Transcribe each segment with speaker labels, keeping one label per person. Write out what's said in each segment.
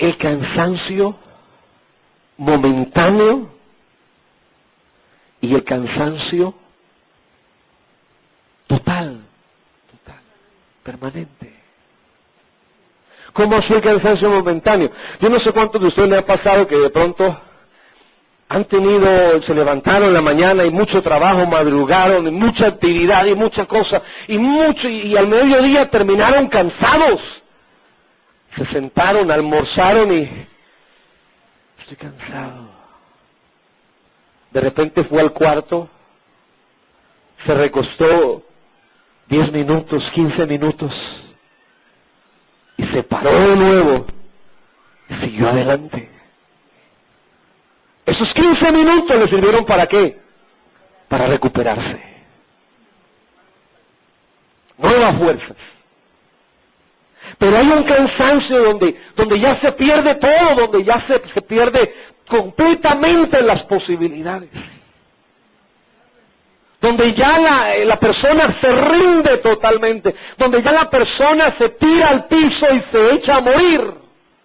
Speaker 1: el cansancio momentáneo y el cansancio total, permanente. ¿Cómo así el cansancio momentáneo? Yo no sé cuántos de ustedes les ha pasado que de pronto han tenido, se levantaron en la mañana y mucho trabajo, madrugaron, y mucha actividad y muchas cosas, y al mediodía terminaron cansados. Se sentaron, almorzaron y estoy cansado. De repente fue al cuarto, se recostó 10 minutos, 15 minutos, y se paró de nuevo y siguió adelante. Esos 15 minutos le sirvieron ¿para qué? Para recuperarse. Nuevas fuerzas. Pero hay un cansancio donde ya se pierde todo, donde ya se pierde completamente las posibilidades. Donde ya la persona se rinde totalmente, donde ya la persona se tira al piso y se echa a morir.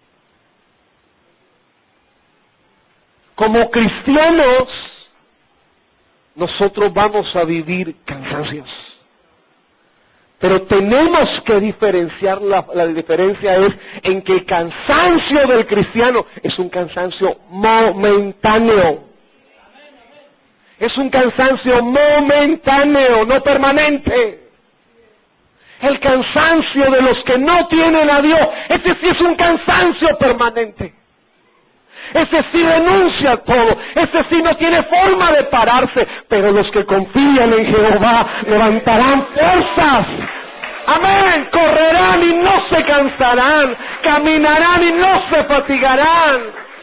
Speaker 1: Como cristianos, nosotros vamos a vivir cansancios. Pero tenemos que diferenciar, la diferencia es en que el cansancio del cristiano es un cansancio momentáneo. Es un cansancio momentáneo, no permanente. El cansancio de los que no tienen a Dios, ese sí es un cansancio permanente. Ese sí renuncia a todo, ese sí no tiene forma de pararse, pero los que confían en Jehová levantarán fuerzas. Amén, correrán y no se cansarán, caminarán y no se fatigarán.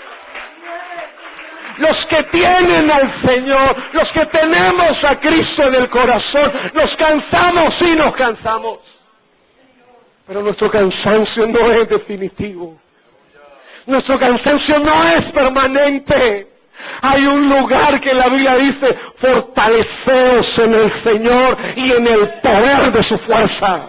Speaker 1: Los que tienen al Señor, los que tenemos a Cristo en el corazón, nos cansamos y nos cansamos. Pero nuestro cansancio no es definitivo. Nuestro cansancio no es permanente. Hay un lugar que la Biblia dice, fortaleceos en el Señor y en el poder de su fuerza.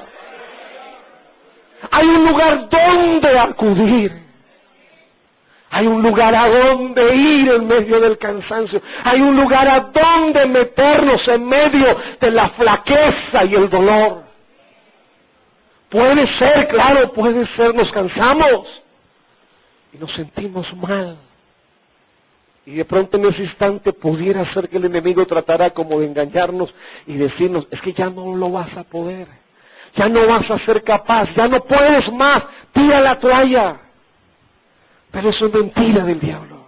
Speaker 1: Hay un lugar donde acudir. Hay un lugar a donde ir en medio del cansancio. Hay un lugar a donde meternos en medio de la flaqueza y el dolor. Puede ser, claro, puede ser, nos cansamos y nos sentimos mal. Y de pronto en ese instante pudiera ser que el enemigo tratara como de engañarnos y decirnos, es que ya no lo vas a poder, ya no vas a ser capaz, ya no puedes más, tira la toalla. Pero eso es mentira del diablo.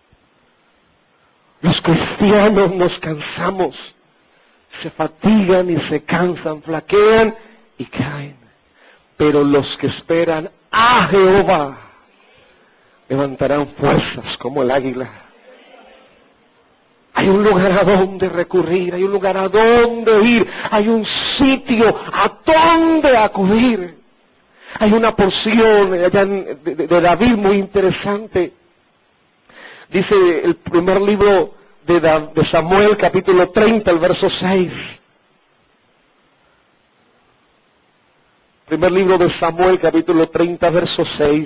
Speaker 1: Los cristianos nos cansamos, se fatigan y se cansan, flaquean y caen. Pero los que esperan a Jehová levantarán fuerzas como el águila. Hay un lugar a donde recurrir, hay un lugar a donde ir, hay un sitio a donde acudir. Hay una porción allá de David muy interesante. Dice el primer libro de Samuel, capítulo 30, el verso 6. Primer libro de Samuel, capítulo 30, verso 6.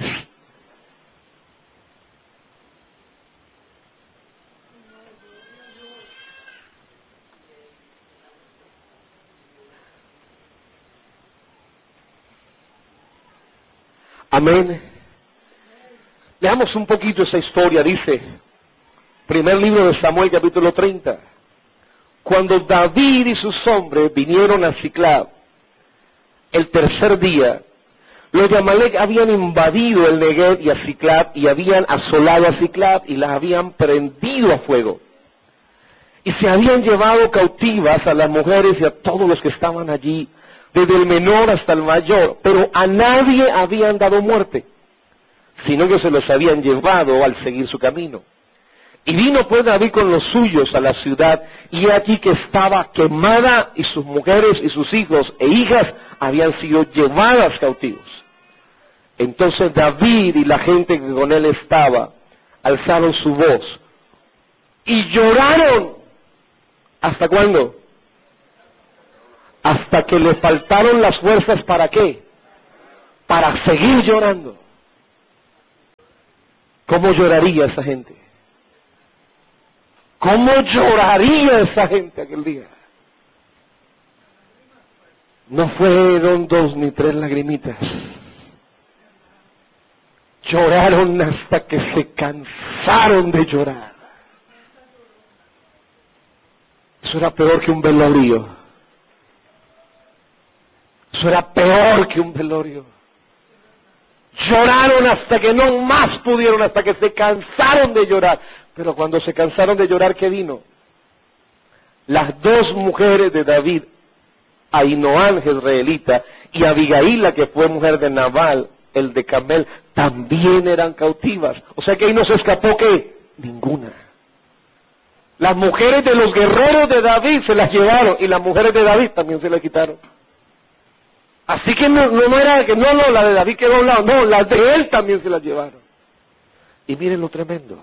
Speaker 1: Amén. Leamos un poquito esa historia, dice, primer libro de Samuel, capítulo 30. Cuando David y sus hombres vinieron a Siclag, el tercer día, los de Amalec habían invadido el Negev y a Siclag, y habían asolado a Siclag, y las habían prendido a fuego. Y se habían llevado cautivas a las mujeres y a todos los que estaban allí, desde el menor hasta el mayor, pero a nadie habían dado muerte, sino que se los habían llevado al seguir su camino. Y vino pues David con los suyos a la ciudad, y aquí que estaba quemada, y sus mujeres y sus hijos e hijas habían sido llevadas cautivos. Entonces David y la gente que con él estaba, alzaron su voz, y lloraron. ¿Hasta cuándo? Hasta que le faltaron las fuerzas, ¿para qué? Para seguir llorando. ¿Cómo lloraría esa gente? ¿Cómo lloraría esa gente aquel día? No fueron 2 ni 3 lagrimitas. Lloraron hasta que se cansaron de llorar. Eso era peor que un velorio. Eso era peor que un velorio. Lloraron hasta que no más pudieron, hasta que se cansaron de llorar. Pero cuando se cansaron de llorar, ¿qué vino? Las 2 mujeres de David, Ahinoam jezreelita y Abigail, la que fue mujer de Nabal, el de Carmel, también eran cautivas. O sea que ahí no se escapó, ¿qué? Ninguna. Las mujeres de los guerreros de David se las llevaron y las mujeres de David también se las quitaron. Así que no era que no, la de David quedó a un lado, no, las de él también se las llevaron. Y miren lo tremendo.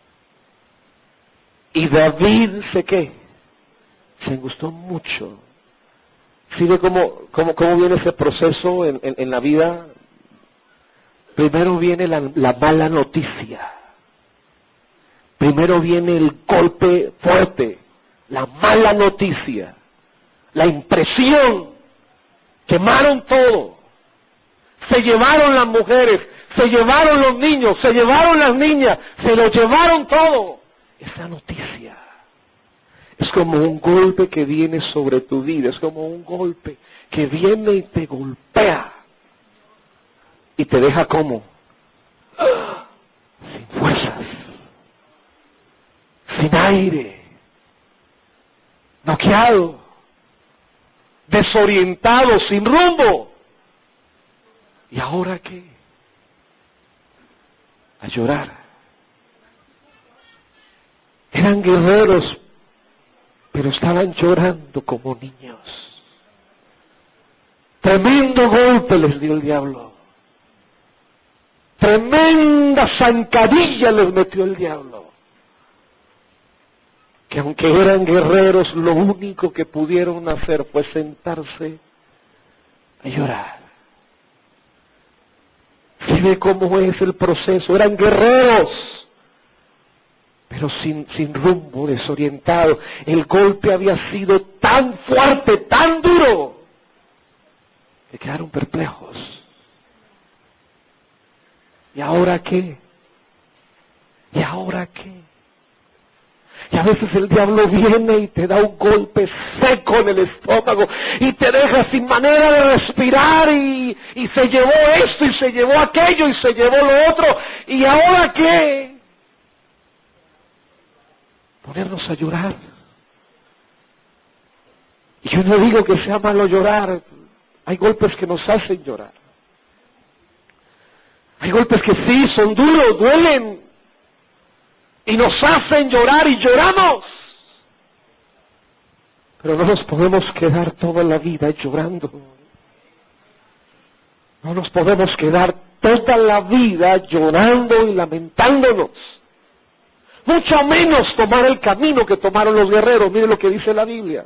Speaker 1: Y David ¿qué? Se angustió mucho. ¿Sí ve cómo viene ese proceso en la vida? Primero viene la mala noticia. Primero viene el golpe fuerte, la mala noticia, la impresión. Quemaron todo. Se llevaron las mujeres, se llevaron los niños, se llevaron las niñas, se lo llevaron todo. Esa noticia es como un golpe que viene sobre tu vida, es como un golpe que viene y te golpea y te deja como sin fuerzas, sin aire, noqueado, desorientado, sin rumbo. ¿Y ahora qué? A llorar. Eran guerreros, pero estaban llorando como niños. Tremendo golpe les dio el diablo. Tremenda zancadilla les metió el diablo. Que aunque eran guerreros, lo único que pudieron hacer fue sentarse a llorar. ¿Se ve cómo es el proceso? Eran guerreros, pero sin rumbo, desorientados. El golpe había sido tan fuerte, tan duro, que quedaron perplejos. ¿Y ahora qué? ¿Y ahora qué? Y a veces el diablo viene y te da un golpe seco en el estómago y te deja sin manera de respirar y se llevó esto y se llevó aquello y se llevó lo otro. ¿Y ahora qué? Ponernos a llorar. Y yo no digo que sea malo llorar. Hay golpes que nos hacen llorar. Hay golpes que sí, son duros, duelen. Y nos hacen llorar y lloramos. Pero no nos podemos quedar toda la vida llorando. No nos podemos quedar toda la vida llorando y lamentándonos. Mucho menos tomar el camino que tomaron los guerreros. Miren lo que dice la Biblia.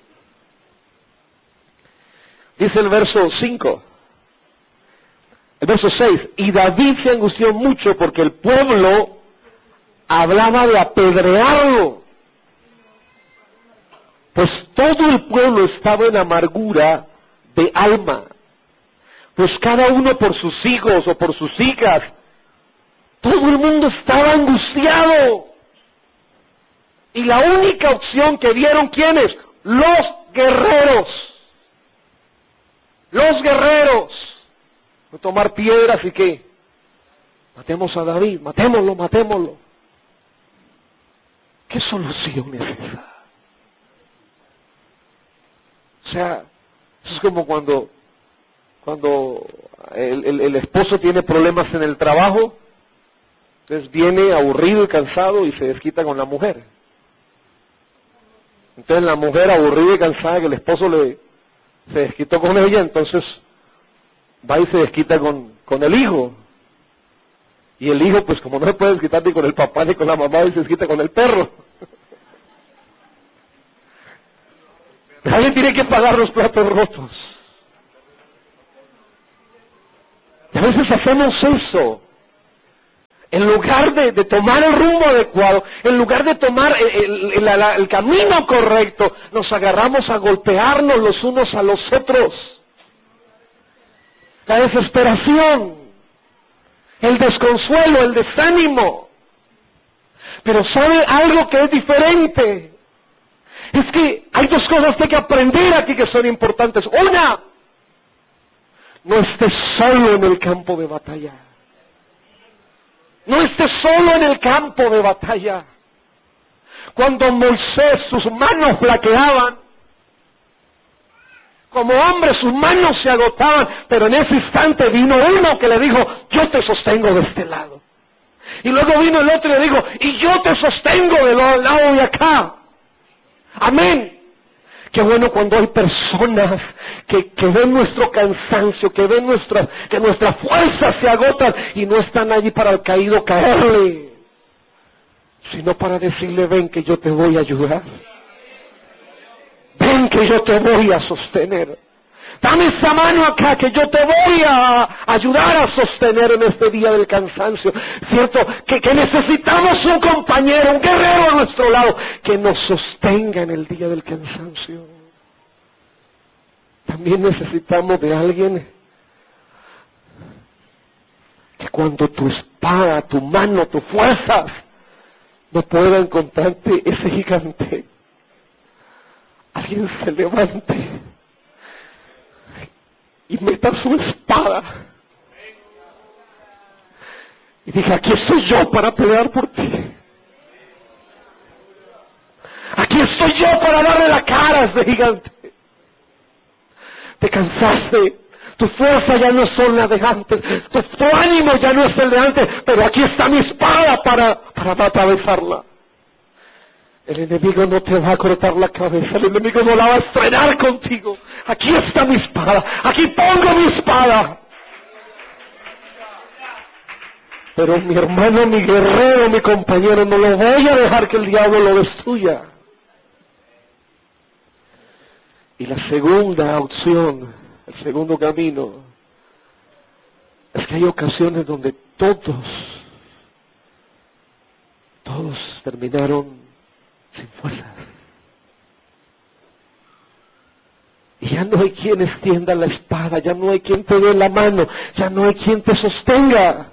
Speaker 1: Dice el verso 5. El verso 6. Y David se angustió mucho porque el pueblo hablaba de apedrearlo, pues todo el pueblo estaba en amargura de alma, pues cada uno por sus hijos o por sus hijas, todo el mundo estaba angustiado, y la única opción que vieron, ¿quiénes? Los guerreros, no tomar piedras y qué, matemos a David, matémoslo. ¿Qué solución es esa? O sea, eso es como cuando el esposo tiene problemas en el trabajo, entonces viene aburrido y cansado y se desquita con la mujer. Entonces la mujer aburrida y cansada que el esposo se desquitó con ella, entonces va y se desquita con el hijo. Y el hijo, pues como no se puede desquitar ni con el papá ni con la mamá, y se desquita con el perro. Alguien tiene que pagar los platos rotos. Y a veces hacemos eso. En lugar de tomar el rumbo adecuado, en lugar de tomar el camino correcto, nos agarramos a golpearnos los unos a los otros. La desesperación, el desconsuelo, el desánimo. Pero ¿sabe algo que es diferente? Es que hay dos cosas que hay que aprender aquí que son importantes. Una, no estés solo en el campo de batalla. No estés solo en el campo de batalla. Cuando Moisés, sus manos flaqueaban, como hombre sus manos se agotaban, pero en ese instante vino uno que le dijo, yo te sostengo de este lado. Y luego vino el otro y le dijo, y yo te sostengo del lado de acá. Amén. Qué bueno cuando hay personas que ven nuestro cansancio, que ven que nuestras fuerzas se agotan y no están allí para el caído caerle, sino para decirle, ven que yo te voy a ayudar. Ven que yo te voy a sostener. Dame esa mano acá que yo te voy a ayudar a sostener en este día del cansancio. Cierto, que necesitamos un compañero, un guerrero a nuestro lado, que nos sostenga en el día del cansancio. También necesitamos de alguien que cuando tu espada, tu mano, tus fuerzas no pueda encontrarte ese gigante, alguien se levante y meta su espada y diga, aquí estoy yo para pelear por ti. Aquí estoy yo para darle la cara a ese gigante. Te cansaste, tu fuerza ya no son las de antes, tu ánimo ya no es el de antes, pero aquí está mi espada para atravesarla. El enemigo no te va a cortar la cabeza, el enemigo no la va a estrenar contigo. Aquí está mi espada, aquí pongo mi espada. Pero mi hermano, mi guerrero, mi compañero, no lo voy a dejar que el diablo lo destruya. Y la segunda opción, el segundo camino, es que hay ocasiones donde todos terminaron sin fuerzas. Y ya no hay quien extienda la espada, ya no hay quien te dé la mano, ya no hay quien te sostenga.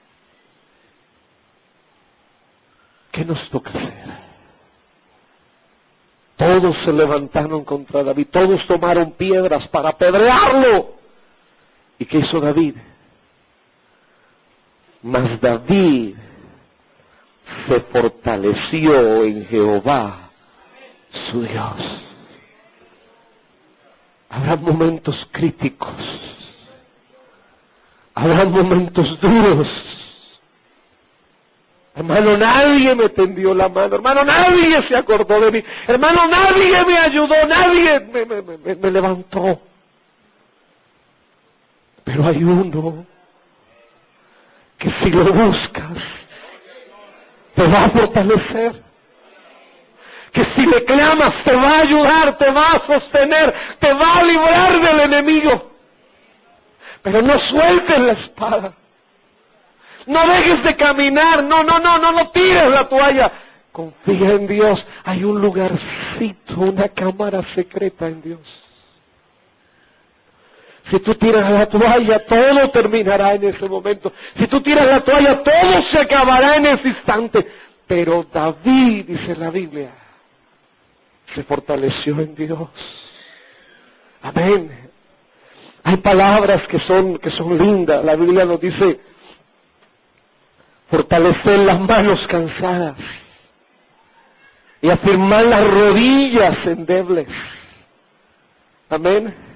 Speaker 1: ¿Qué nos toca hacer? Todos se levantaron contra David, todos tomaron piedras para apedrearlo. ¿Y qué hizo David? Mas David se fortaleció en Jehová, su Dios. Habrá momentos críticos, habrá momentos duros. Hermano, nadie me tendió la mano, hermano, nadie se acordó de mí, hermano, nadie me ayudó, nadie me levantó. Pero hay uno que si lo buscas, te va a fortalecer. Que si le clamas, te va a ayudar, te va a sostener, te va a librar del enemigo. Pero no sueltes la espada. No dejes de caminar, no tires la toalla. Confía en Dios. Hay un lugarcito, una cámara secreta en Dios. Si tú tiras la toalla, todo terminará en ese momento. Si tú tiras la toalla, todo se acabará en ese instante. Pero David, dice la Biblia, se fortaleció en Dios. Amén. Hay palabras que son lindas. La Biblia nos dice, fortalecer las manos cansadas y afirmar las rodillas endebles. Amén.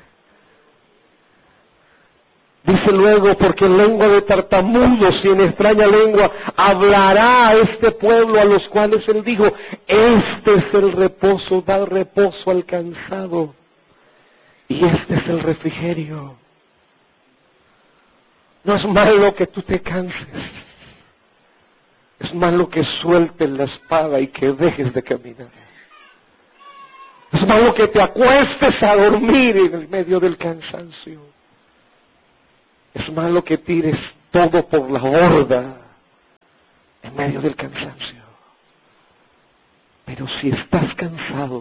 Speaker 1: Dice luego, porque en lengua de tartamudos y en extraña lengua hablará a este pueblo, a los cuales él dijo, este es el reposo, da reposo al cansado, y este es el refrigerio. No es malo que tú te canses, es malo que sueltes la espada y que dejes de caminar. Es malo que te acuestes a dormir en el medio del cansancio. Es malo que tires todo por la borda en medio del cansancio. Pero si estás cansado,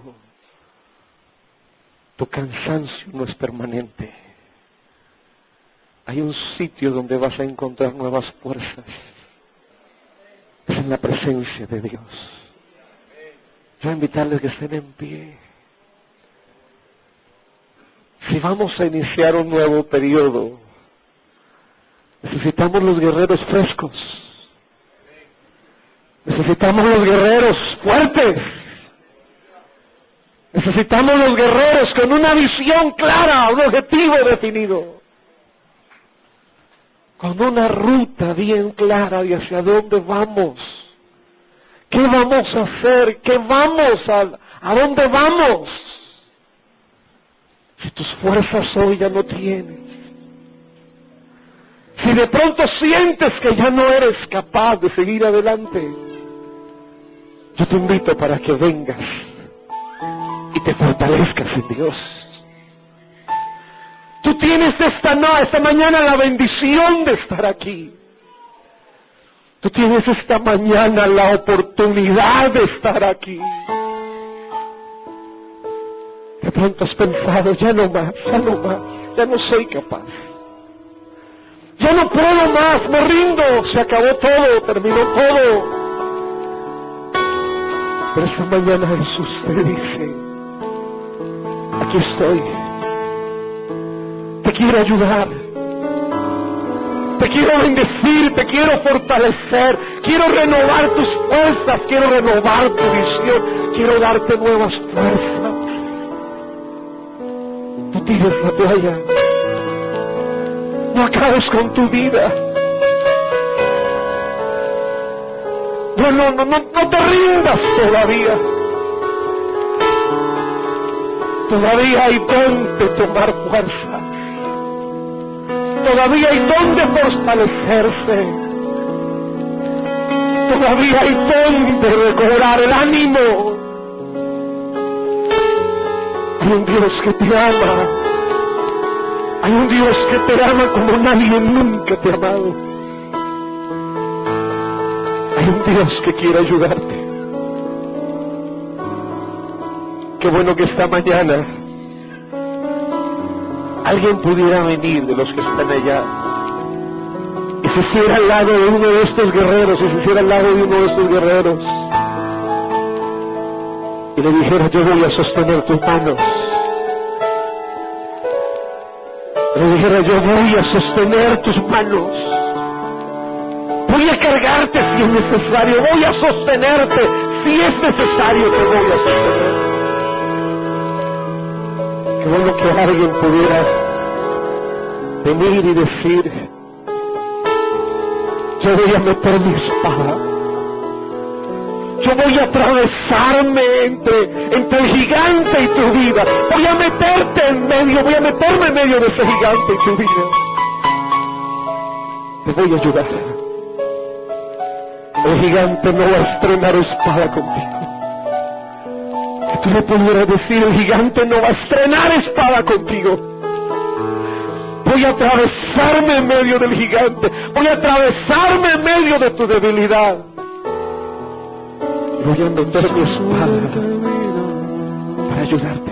Speaker 1: tu cansancio no es permanente. Hay un sitio donde vas a encontrar nuevas fuerzas. Es en la presencia de Dios. Yo voy a invitarles que estén en pie. Si vamos a iniciar un nuevo periodo, necesitamos los guerreros frescos. Necesitamos los guerreros fuertes. Necesitamos los guerreros con una visión clara, un objetivo definido. Con una ruta bien clara de hacia dónde vamos. ¿Qué vamos a hacer? ¿Qué vamos a dónde vamos? Si tus fuerzas hoy ya no tienes. Si de pronto sientes que ya no eres capaz de seguir adelante, yo te invito para que vengas y te fortalezcas en Dios. Tú tienes esta mañana la bendición de estar aquí. Tú tienes esta mañana la oportunidad de estar aquí. De pronto has pensado, ya no más, ya no soy capaz. Ya no puedo más, me rindo, se acabó todo, terminó todo. Pero esta mañana Jesús te dice, aquí estoy, te quiero ayudar, te quiero bendecir, te quiero fortalecer, quiero renovar tus fuerzas, quiero renovar tu visión, quiero darte nuevas fuerzas. Tú tires la toalla, no acabes con tu vida. No te rindas todavía. Todavía hay donde tomar fuerza. Todavía hay donde fortalecerse. Todavía hay donde recobrar el ánimo. Hay un Dios que te ama. Hay un Dios que te ama como nadie nunca te ha amado. Hay un Dios que quiere ayudarte. Qué bueno que esta mañana alguien pudiera venir de los que están allá y se hiciera al lado de uno de estos guerreros, y se hiciera al lado de uno de estos guerreros y le dijera, yo voy a sostener tus manos. Le dijera, yo voy a sostener tus manos. Voy a cargarte si es necesario, voy a sostenerte si es necesario, te voy a sostener. Qué bueno que alguien pudiera venir y decir, yo voy a meter mi espada, yo voy a atravesarme entre el gigante y tu vida, voy a meterte en medio, voy a meterme en medio de ese gigante y tu vida. Te voy a ayudar. El gigante no va a estrenar espada contigo. Que tú le pudieras decir, el gigante no va a estrenar espada contigo. Voy a atravesarme en medio del gigante. Voy a atravesarme en medio de tu debilidad. Voy a meter mi espada para ayudarte.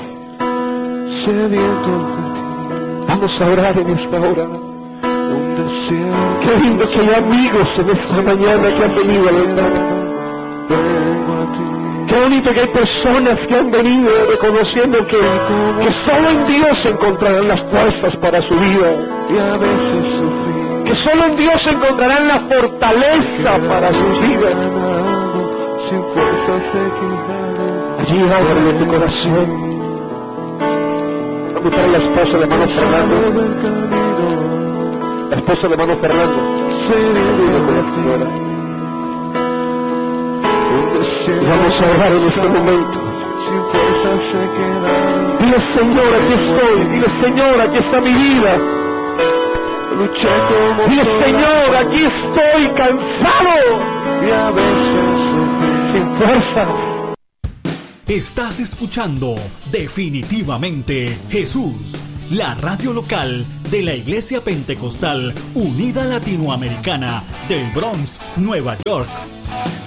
Speaker 1: Vamos a orar en esta hora. Qué lindo que hay amigos en esta mañana que han venido a alentar. Qué bonito que hay personas que han venido reconociendo que solo en Dios encontrarán las fuerzas para su vida. Que solo en Dios encontrarán la fortaleza para sus vidas. Allí abre tu corazón. Vamos a la esposa de hermano Fernando. La esposa de hermano Fernando. Y vamos a orar en este momento. Dile, Señor, aquí estoy. Dile, Señor, aquí está mi vida. Dile, Señor, aquí estoy cansado y a veces sin fuerzas.
Speaker 2: Estás escuchando Definitivamente Jesús, la radio local de la Iglesia Pentecostal Unida Latinoamericana del Bronx, Nueva York.